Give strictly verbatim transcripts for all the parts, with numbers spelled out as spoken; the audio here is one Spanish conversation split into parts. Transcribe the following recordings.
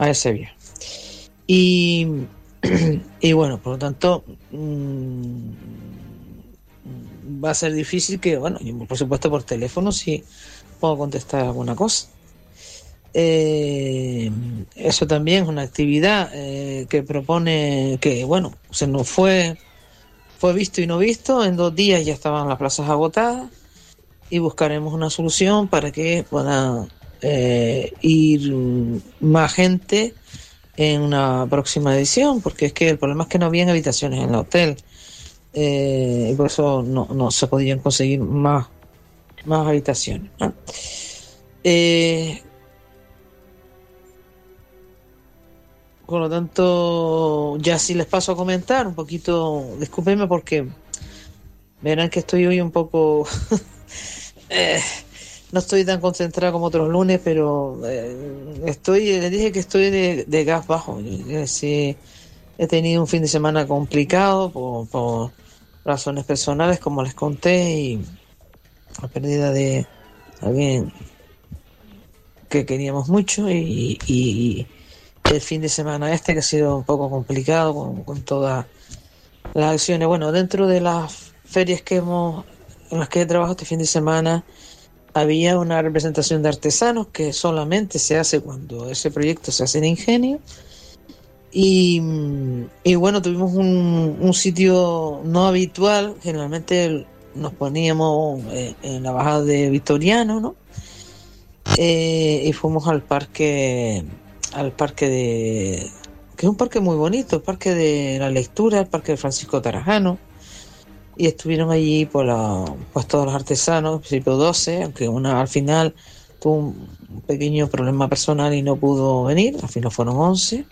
a ese viaje. Y, y bueno, por lo tanto, mmm, va a ser difícil que, bueno, yo, por supuesto por teléfono sí puedo contestar alguna cosa. Eh, eso también es una actividad eh, que propone, que bueno, se nos fue, fue visto y no visto, en dos días ya estaban las plazas agotadas y buscaremos una solución para que pueda eh, ir más gente en una próxima edición, porque es que el problema es que no habían habitaciones en el hotel eh, y por eso no, no se podían conseguir más, más habitaciones, ¿no? Eh, por lo tanto, ya si les paso a comentar un poquito, discúlpenme porque verán que estoy hoy un poco eh, no estoy tan concentrada como otros lunes, pero eh, estoy, les dije que estoy de, de gas bajo. Yo, sí, he tenido un fin de semana complicado por, por razones personales, como les conté, y la pérdida de alguien que queríamos mucho, y, y, y el fin de semana este que ha sido un poco complicado con, con todas las acciones. Bueno, dentro de las ferias que hemos, en las que he trabajado este fin de semana, había una representación de artesanos que solamente se hace cuando ese proyecto se hace en Ingenio. Y, y bueno, tuvimos un, un sitio no habitual. Generalmente nos poníamos en, en la bajada de Victoriano, ¿no? Eh, y fuimos al parque, al parque de, que es un parque muy bonito, el parque de la lectura, el parque de Francisco Tarajano. Y estuvieron allí por la, pues todos los artesanos, al principio doce, aunque una al final tuvo un pequeño problema personal y no pudo venir, al final fueron once.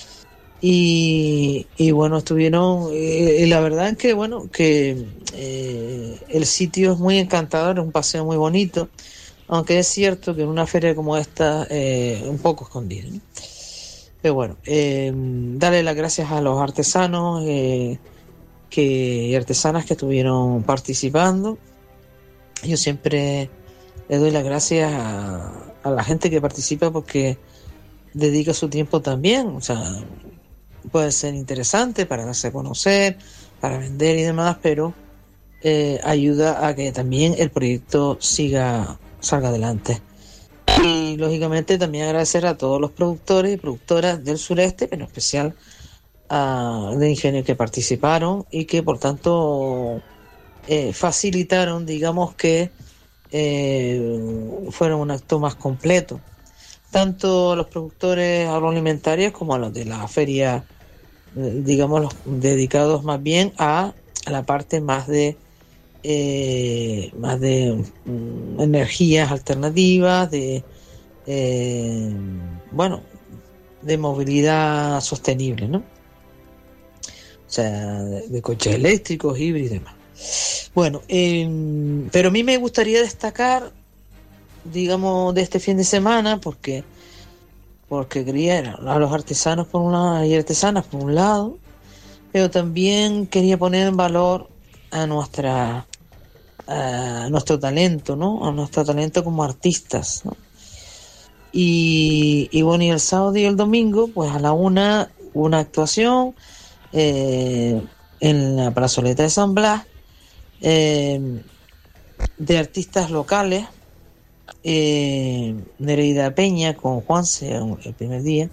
Y, y bueno, estuvieron, y, y la verdad es que bueno, que eh, el sitio es muy encantador, es un paseo muy bonito, aunque es cierto que en una feria como esta, eh, un poco escondido, ¿no? Pero bueno, eh, darle las gracias a los artesanos, eh, que y artesanas que estuvieron participando. Yo siempre le doy las gracias a, a la gente que participa porque dedica su tiempo también. O sea, puede ser interesante para darse a conocer, para vender y demás, pero eh, ayuda a que también el proyecto siga, salga adelante. Y lógicamente también agradecer a todos los productores y productoras del sureste, pero en especial a, de Ingenio, que participaron y que por tanto eh, facilitaron, digamos, que eh, fuera un acto más completo. Tanto a los productores agroalimentarios como a los de la feria, eh, digamos, los dedicados más bien a, a la parte más de eh, más de mm, energías alternativas, de eh, bueno, de movilidad sostenible, ¿no? O sea, de, de coches eléctricos, híbridos y demás. Bueno, eh, pero a mí me gustaría destacar, digamos, de este fin de semana, porque porque quería a los artesanos por un lado y artesanas por un lado, pero también quería poner en valor a nuestra a nuestro talento, ¿no? A nuestro talento como artistas, ¿no? Y, y bueno, y el sábado y el domingo, pues a la una, una actuación eh, en la plazoleta de San Blas, eh, de artistas locales, eh, Nereida Peña con Juanse el primer día,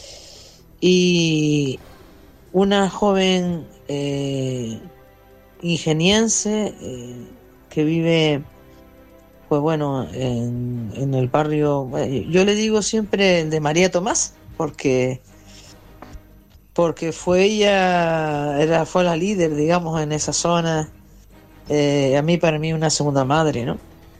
y una joven eh, ingeniense eh, que vive, pues bueno, en, en el barrio, yo le digo siempre el de María Tomás, porque porque fue ella, era, fue la líder, digamos, en esa zona. Eh, a mí, para mí, una segunda madre, ¿no?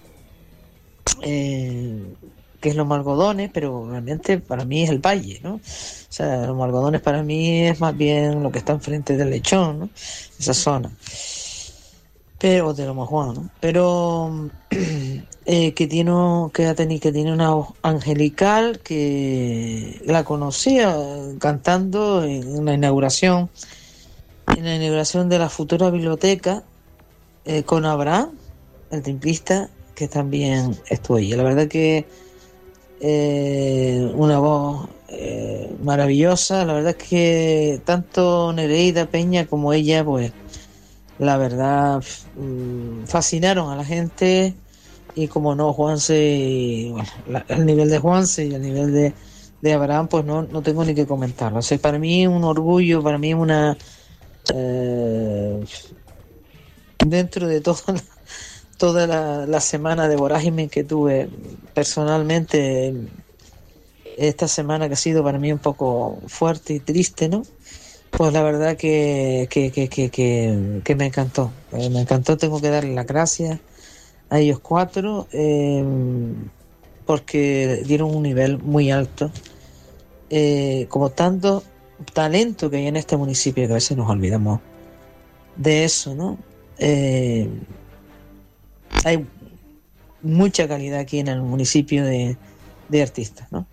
Eh, que es los Algodones, pero realmente para mí es el valle, ¿no? O sea, los Algodones para mí es más bien lo que está enfrente del Lechón, ¿no? Esa zona. Pero, de Loma Juan, ¿no? Pero eh, que tiene que, ha tenido, que tiene una voz angelical, que la conocía cantando en una inauguración, en la inauguración de la futura biblioteca, eh, con Abraham, el timplista, que también estuvo allí. La verdad que eh, una voz eh, maravillosa. La verdad es que tanto Nereida Peña como ella, pues la verdad mmm, fascinaron a la gente. Y como no, Juanse, bueno, la, el nivel de Juanse y el nivel de, de Abraham, pues no, no tengo ni que comentarlo. O sea, para mí es un orgullo, para mí es una... Eh, dentro de todo la, toda la, la semana de vorágine que tuve personalmente, esta semana que ha sido para mí un poco fuerte y triste, ¿no? Pues la verdad que, que, que, que, que, que me encantó. Eh, me encantó, tengo que darle las gracias a ellos cuatro, eh, porque dieron un nivel muy alto, eh, como tanto talento que hay en este municipio que a veces nos olvidamos de eso, ¿no? Eh, hay mucha calidad aquí en el municipio de, de artistas, ¿no?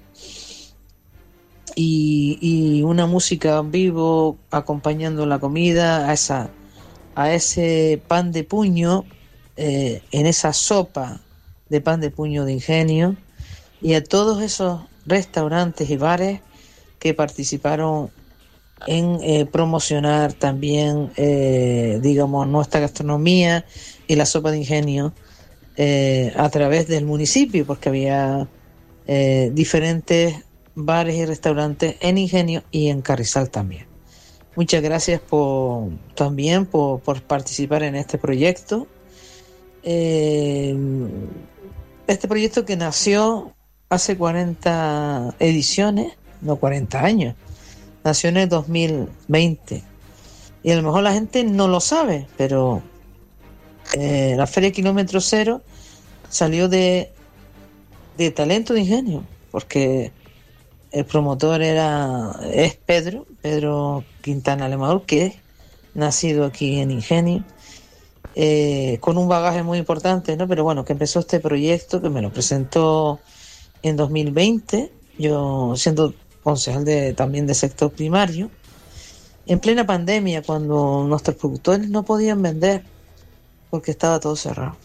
Y, y una música en vivo acompañando la comida, a esa, a ese pan de puño, eh, en esa sopa de pan de puño de Ingenio, y a todos esos restaurantes y bares que participaron en eh, promocionar también, eh, digamos, nuestra gastronomía y la sopa de Ingenio, eh, a través del municipio, porque había eh, diferentes bares y restaurantes en Ingenio y en Carrizal también. Muchas gracias por también por, por participar en este proyecto. Eh, este proyecto que nació hace cuarenta ediciones, no cuarenta años, nació en el dos mil veinte. Y a lo mejor la gente no lo sabe, pero eh, la Feria Kilómetro Cero salió de, de Talento de Ingenio, porque el promotor era es Pedro, Pedro Quintana Lemador, que es nacido aquí en Ingenio, eh, con un bagaje muy importante, ¿no? Pero bueno, que empezó este proyecto, que me lo presentó en dos mil veinte, yo siendo concejal de, también de sector primario, en plena pandemia, cuando nuestros productores no podían vender porque estaba todo cerrado.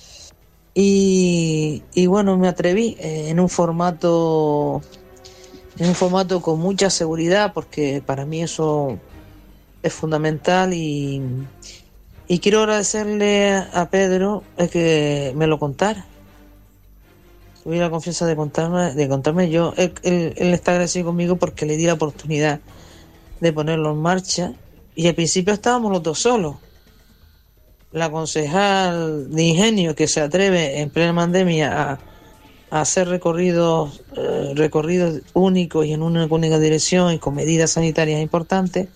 Y, y bueno, me atreví eh, en un formato en un formato con mucha seguridad, porque para mí eso es fundamental, y, y quiero agradecerle a Pedro eh, que me lo contara. Tuve la confianza de contarme, de contarme yo. Él, él, él está agradecido conmigo porque le di la oportunidad de ponerlo en marcha, y al principio estábamos los dos solos. La concejal de Ingenio, que se atreve en plena pandemia a, a hacer recorridos eh, recorridos únicos y en una única dirección y con medidas sanitarias importantes,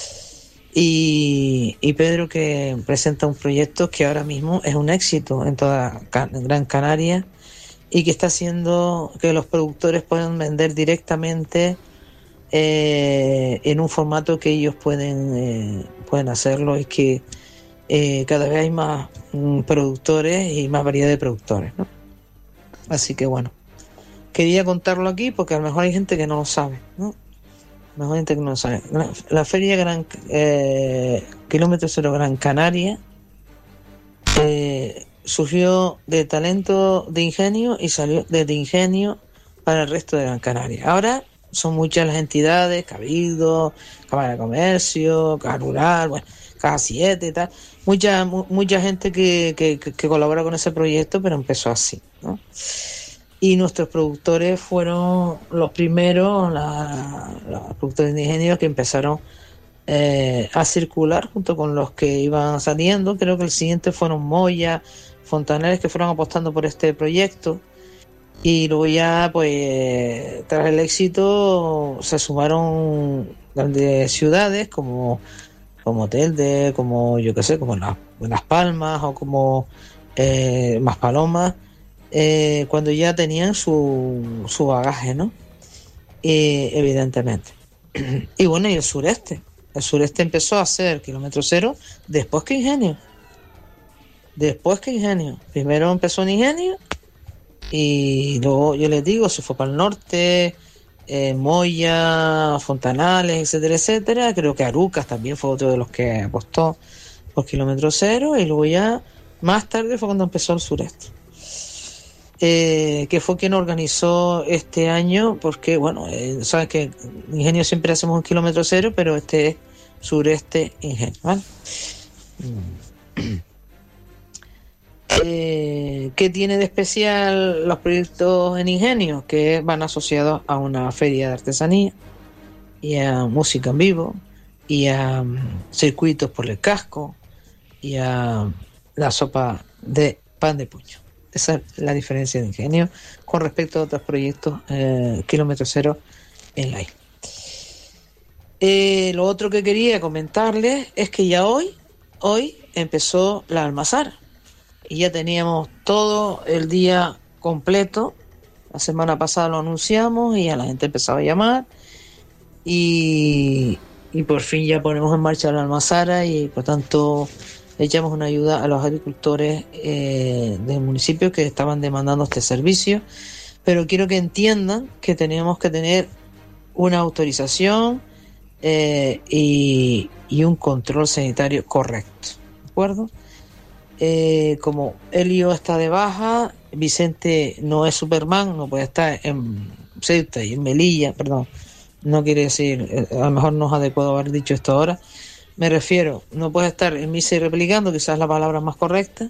y, y Pedro, que presenta un proyecto que ahora mismo es un éxito en toda Gran Canaria, y que está haciendo que los productores puedan vender directamente eh, en un formato que ellos pueden eh, pueden hacerlo, y que eh, cada vez hay más mm, productores y más variedad de productores, ¿no? Así que bueno, quería contarlo aquí porque a lo mejor hay gente que no lo sabe, ¿no? A lo mejor hay gente que no lo sabe. La, la Feria Gran eh, Kilómetro Cero Gran Canaria eh, surgió de Talento de Ingenio y salió desde Ingenio para el resto de Gran Canaria. Ahora son muchas las entidades, Cabildo, Cámara de Comercio, Caja Rural, bueno, Caja siete y tal, mucha mu- mucha gente que, que, que, que colabora con ese proyecto, pero empezó así, ¿no? Y nuestros productores fueron los primeros, la, los productores de Ingenio, que empezaron eh, a circular junto con los que iban saliendo. Creo que el siguiente fueron Moya, Fontaneles, que fueron apostando por este proyecto. Y luego ya, pues, tras el éxito, se sumaron grandes ciudades como, como Telde, como yo qué sé, como la, Las Palmas o como eh, Maspalomas, eh, cuando ya tenían su, su bagaje, ¿no? Eh, evidentemente. Y bueno, y el sureste. El sureste empezó a hacer kilómetro cero después que Ingenio. Después que Ingenio. Primero empezó en Ingenio, y luego, yo les digo, se fue para el norte, eh, Moya, Fontanales, etcétera, etcétera. Creo que Arucas también fue otro de los que apostó por kilómetro cero, y luego ya más tarde fue cuando empezó el sureste. eh, que fue quien organizó este año, porque, bueno, eh, sabes que Ingenio siempre hacemos un kilómetro cero, pero este es Sureste Ingenio, ¿vale? Eh, ¿Qué tiene de especial los proyectos en Ingenio? Que van asociados a una feria de artesanía y a música en vivo y a um, circuitos por el casco y a la sopa de pan de puño. Esa es la diferencia de Ingenio con respecto a otros proyectos eh, kilómetro cero en la isla. Eh, lo otro que quería comentarles es que ya hoy, hoy empezó la almazara y ya teníamos todo el día completo. La semana pasada lo anunciamos y a la gente empezaba a llamar y, y por fin ya ponemos en marcha la almazara y por tanto echamos una ayuda a los agricultores eh, del municipio que estaban demandando este servicio, pero quiero que entiendan que tenemos que tener una autorización eh, y, y un control sanitario correcto, ¿de acuerdo? Eh, como Elio está de baja, Vicente no es Superman, no puede estar en Ceuta y en Melilla, perdón, no quiere decir, a lo mejor no es adecuado haber dicho esto ahora, me refiero, no puede estar en misa y replicando, quizás la palabra más correcta.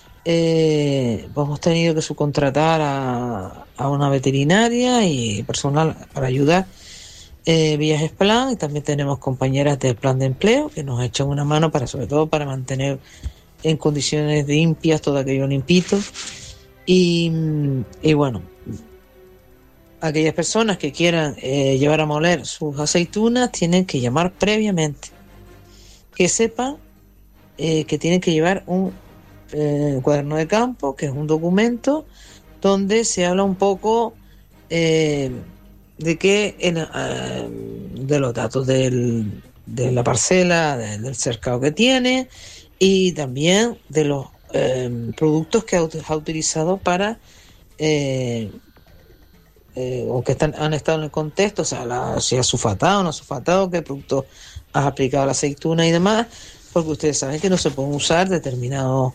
Eh, pues hemos tenido que subcontratar a, a una veterinaria y personal para ayudar eh, Viajes Plan, y también tenemos compañeras del plan de empleo que nos echan una mano para, sobre todo, para mantener en condiciones limpias todo aquello limpito. Y, y bueno, aquellas personas que quieran eh, llevar a moler sus aceitunas tienen que llamar previamente. Que sepan eh, que tienen que llevar un eh, cuaderno de campo, que es un documento donde se habla un poco eh, de que en, eh, de los datos del, de la parcela, de, del cercado que tiene, y también de los eh, productos que ha utilizado para eh, eh, o que están, han estado en el contexto, o sea, la, si ha sulfatado o no ha sulfatado, qué producto has aplicado a la aceituna y demás, porque ustedes saben que no se pueden usar determinados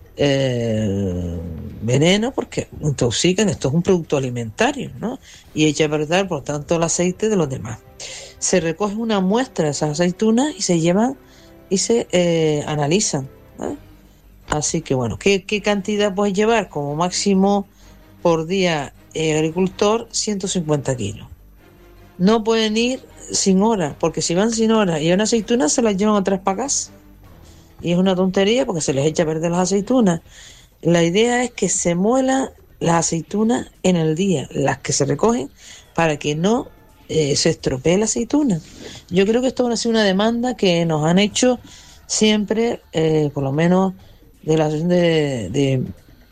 eh, venenos porque intoxican. Esto es un producto alimentario, ¿no? Y echa a perder, por tanto, el aceite de los demás. Se recoge una muestra de esas aceitunas y se llevan y se eh, analizan, ¿vale? Así que bueno, ¿qué, qué cantidad puedes llevar? Como máximo por día eh, agricultor, ciento cincuenta kilos. No pueden ir sin hora, porque si van sin hora y una aceituna se las llevan otras para casa. Y es una tontería porque se les echa a perder las aceitunas. La idea es que se muelan las aceitunas en el día, las que se recogen, para que no eh, se estropee la aceituna. Yo creo que esto ha sido una demanda que nos han hecho siempre, eh, por lo menos de la asociación de, de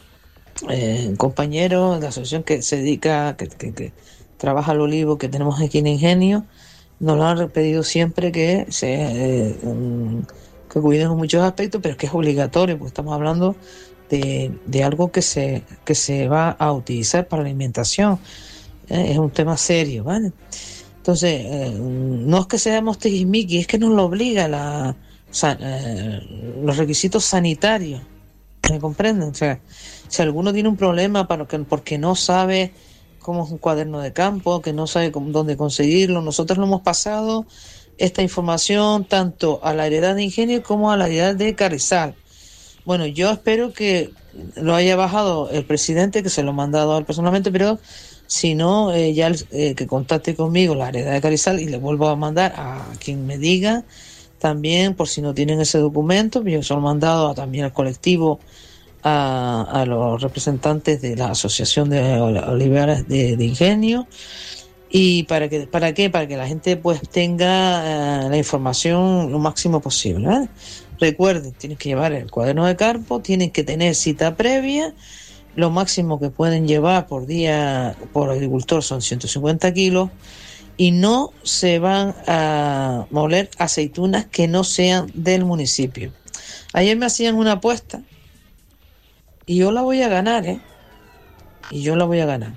eh, compañeros, de la asociación que se dedica, que, que, que trabaja el olivo, que tenemos aquí en Ingenio, nos lo han pedido siempre que se eh, que cuidemos muchos aspectos, pero es que es obligatorio, porque estamos hablando de, de algo que se, que se va a utilizar para la alimentación. ¿eh? Es un tema serio, ¿vale? Entonces, eh, no es que seamos tiquismiquis, es que nos lo obliga la, san, eh, los requisitos sanitarios. ¿Me comprenden? O sea, si alguno tiene un problema para que, porque no sabe cómo es un cuaderno de campo, que no sabe cómo, dónde conseguirlo, nosotros lo hemos pasado esta información tanto a la heredad de Ingenio como a la heredad de Carrizal. Bueno, yo espero que lo haya bajado el presidente, que se lo ha mandado a él personalmente, pero si no, eh, ya eh, que contacte conmigo la heredad de Carrizal y le vuelvo a mandar a quien me diga también, por si no tienen ese documento. Yo se lo he mandado a, también al colectivo, a, a los representantes de la Asociación de Olivares de, de Ingenio. ¿Y para qué? ¿Para qué? Para que la gente pues tenga uh, la información lo máximo posible, ¿vale? Recuerden, tienen que llevar el cuaderno de campo, tienen que tener cita previa, lo máximo que pueden llevar por día por agricultor son ciento cincuenta kilos, y no se van a moler aceitunas que no sean del municipio. Ayer me hacían una apuesta y yo la voy a ganar, ¿eh? Y yo la voy a ganar.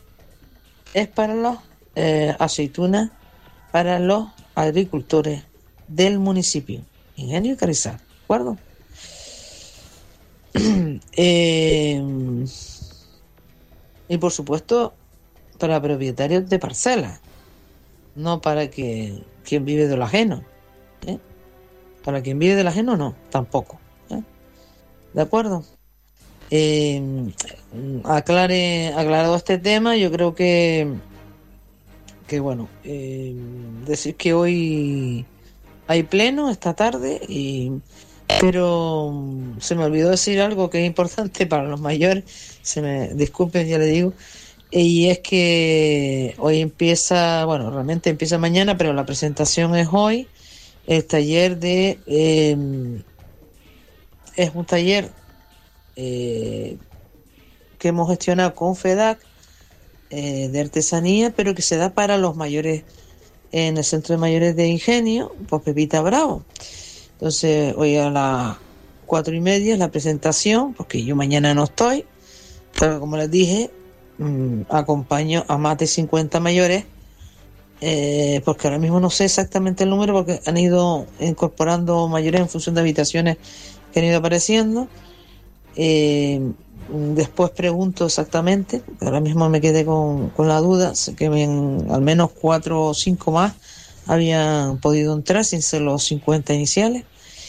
Es para los Eh, aceitunas para los agricultores del municipio, Ingenio y Carrizal, ¿de acuerdo? eh, y por supuesto para propietarios de parcelas, no para que quien vive de lo ajeno, ¿eh? Para quien vive de lo ajeno no, tampoco, ¿eh? ¿De acuerdo? Eh, aclare, aclarado este tema, yo creo que que bueno, eh, decir que hoy hay pleno esta tarde, y pero se me olvidó decir algo que es importante para los mayores, se me disculpen, ya le digo, y es que hoy empieza, bueno, realmente empieza mañana, pero la presentación es hoy, el taller de, eh, es un taller eh, que hemos gestionado con FEDAC, eh, de artesanía, pero que se da para los mayores en el Centro de Mayores de Ingenio, pues Pepita Bravo. Entonces, hoy a las cuatro y media es la presentación, porque yo mañana no estoy, pero como les dije, mmm, acompaño a más de cincuenta mayores, eh, porque ahora mismo no sé exactamente el número, porque han ido incorporando mayores en función de habitaciones que han ido apareciendo. Eh, después pregunto exactamente, ahora mismo me quedé con, con la duda, sé que ven, al menos cuatro o cinco más habían podido entrar sin ser los cincuenta iniciales.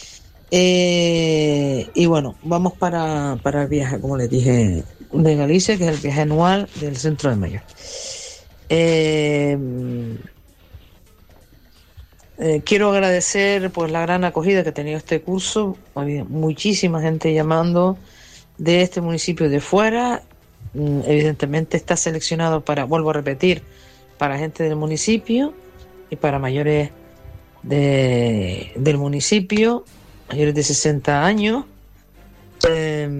Eh, y bueno, vamos para, para el viaje, como les dije, de Galicia, que es el viaje anual del Centro de Mayor. Eh, eh, quiero agradecer pues la gran acogida que ha tenido este curso. Había muchísima gente llamando de este municipio de fuera. Evidentemente está seleccionado para, vuelvo a repetir, para gente del municipio y para mayores de, del municipio, mayores de sesenta años, eh,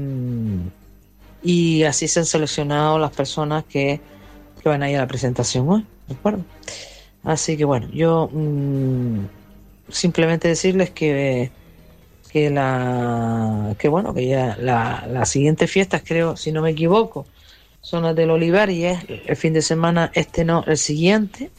y así se han seleccionado las personas que, que van a ir a la presentación hoy, ¿de acuerdo? Así que bueno, yo mmm, simplemente decirles que que la que bueno que ya la, las siguientes fiestas, creo, si no me equivoco, son las del Olivar, y es el fin de semana, este no, el siguiente.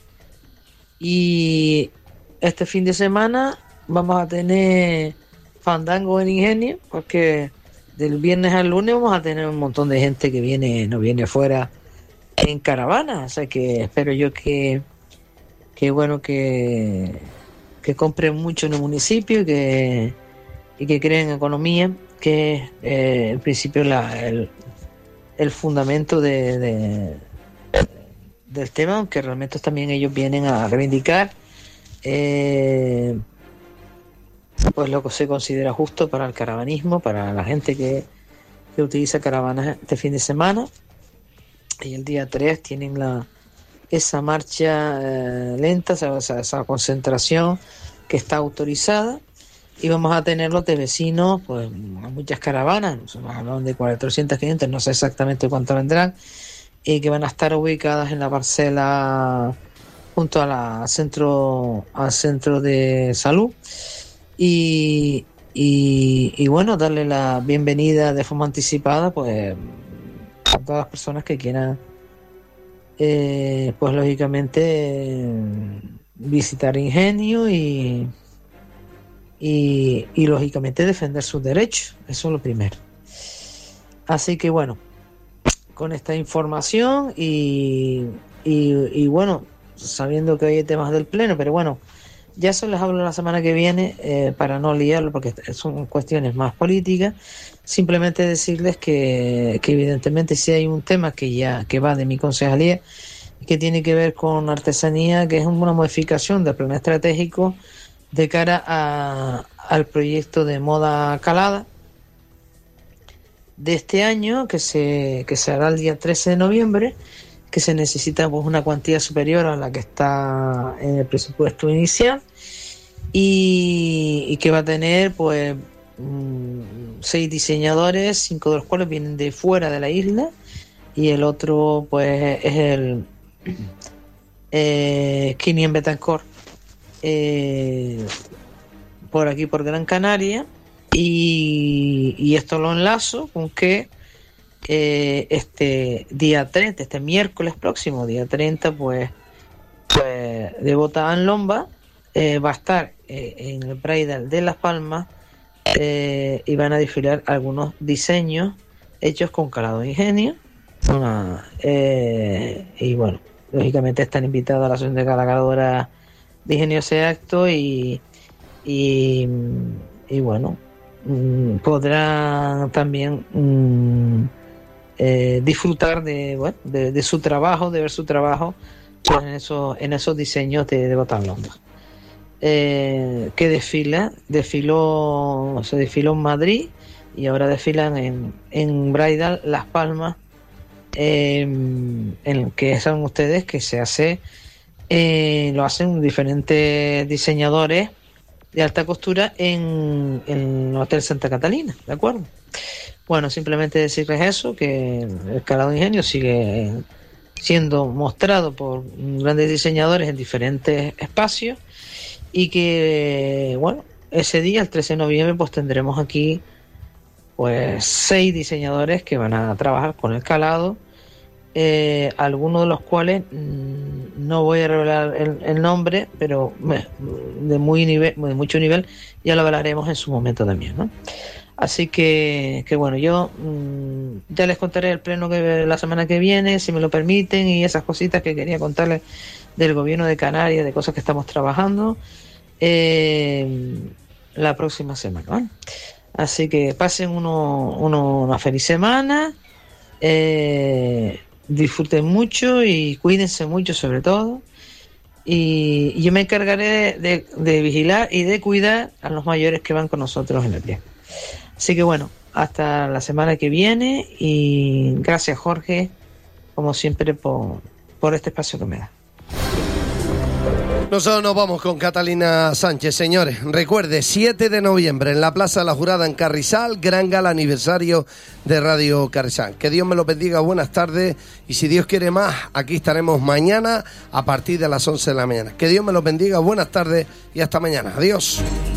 Y este fin de semana vamos a tener fandango en Ingenio, porque del viernes al lunes vamos a tener un montón de gente que viene, no viene fuera en caravana. O sea que espero yo que que bueno que que compren mucho en el municipio y que y que creen economía, que es eh, en principio la, el, el fundamento de, de, del tema, aunque realmente también ellos vienen a reivindicar eh, pues lo que se considera justo para el caravanismo, para la gente que, que utiliza caravanas este fin de semana. Y el día tres tienen la esa marcha eh, lenta, esa, esa concentración que está autorizada. Y vamos a tener los de vecinos, pues muchas caravanas, hablamos de cuatrocientos, quinientos, no sé exactamente cuántas vendrán, y que van a estar ubicadas en la parcela junto a la centro, al centro de salud. Y, y, y bueno, darle la bienvenida de forma anticipada pues a todas las personas que quieran, eh, pues lógicamente, eh, visitar Ingenio y Y, y lógicamente defender sus derechos, eso es lo primero. Así que bueno, con esta información y, y, y bueno, sabiendo que hoy hay temas del pleno, pero bueno, ya eso les hablo la semana que viene, eh, para no liarlo, porque son cuestiones más políticas. Simplemente decirles que, que evidentemente si hay un tema que ya que va de mi concejalía, que tiene que ver con artesanía, que es una modificación del plan estratégico de cara a, al proyecto de moda calada de este año, que se, que se hará el día trece de noviembre, que se necesita pues una cuantía superior a la que está en el presupuesto inicial, y, y que va a tener pues mmm, seis diseñadores, cinco de los cuales vienen de fuera de la isla, y el otro pues es el eh, Kinian Betancourt, eh, por aquí por Gran Canaria, y, y esto lo enlazo con que eh, este día treinta, este miércoles próximo, día treinta, pues, pues Devota en Lomba eh, va a estar eh, en el Bridal de Las Palmas, eh, y van a desfilar algunos diseños hechos con calado de ingenio, Una, eh, y bueno, lógicamente están invitados a la Asociación de Calacadoras de Ingenio ese acto y, y, y bueno, mmm, podrán también mmm, eh, disfrutar de, bueno, de, de su trabajo, de ver su trabajo pues, en, esos, en esos diseños de, de Botalomba. Eh, que desfila, desfiló, se desfiló en Madrid y ahora desfilan en, en Bridal Las Palmas, eh, en el que saben ustedes que se hace, eh, lo hacen diferentes diseñadores de alta costura en, en el Hotel Santa Catalina, ¿de acuerdo? Bueno, simplemente decirles eso, que el calado de ingenio sigue siendo mostrado por grandes diseñadores en diferentes espacios y que, bueno, ese día, el trece de noviembre, pues tendremos aquí pues seis diseñadores que van a trabajar con el calado, eh, algunos de los cuales mmm, no voy a revelar el, el nombre, pero de muy nivel, de mucho nivel, ya lo hablaremos en su momento también, ¿no? Así que, que bueno, yo mmm, ya les contaré el pleno que la semana que viene, si me lo permiten, y esas cositas que quería contarles del gobierno de Canarias, de cosas que estamos trabajando eh, la próxima semana, ¿vale? Así que pasen uno, uno, una feliz semana, eh, disfruten mucho y cuídense mucho sobre todo. Y, y yo me encargaré de, de, de vigilar y de cuidar a los mayores que van con nosotros en el viaje. Así que bueno, hasta la semana que viene y gracias Jorge, como siempre, por, por este espacio que me da. Nosotros nos vamos con Catalina Sánchez, señores. Recuerde, siete de noviembre en la Plaza de la Jurada en Carrizal, gran gala aniversario de Radio Carrizal. Que Dios me lo bendiga, buenas tardes. Y si Dios quiere más, aquí estaremos mañana a partir de las once de la mañana. Que Dios me lo bendiga, buenas tardes y hasta mañana. Adiós.